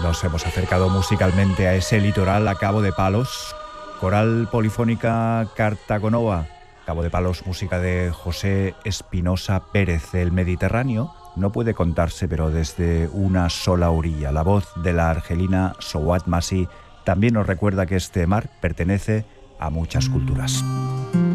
Nos hemos acercado musicalmente a ese litoral a Cabo de Palos. Coral Polifónica Cartagonova. Cabo de Palos, música de José Espinosa Pérez. El Mediterráneo no puede contarse, pero desde una sola orilla. La voz de la argelina Sowat Masi también nos recuerda que este mar pertenece a muchas culturas.